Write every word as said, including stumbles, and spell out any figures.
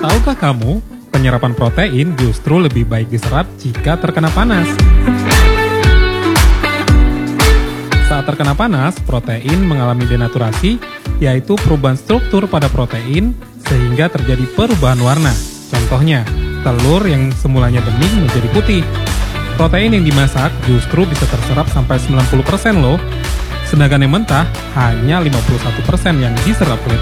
Tahukah kamu, penyerapan protein justru lebih baik diserap jika terkena panas? Saat terkena panas, protein mengalami denaturasi, yaitu perubahan struktur pada protein sehingga terjadi perubahan warna. Contohnya, telur yang semulanya bening menjadi putih. Protein yang dimasak justru bisa terserap sampai sembilan puluh persen loh. Sedangkan yang mentah hanya lima puluh satu persen yang diserap oleh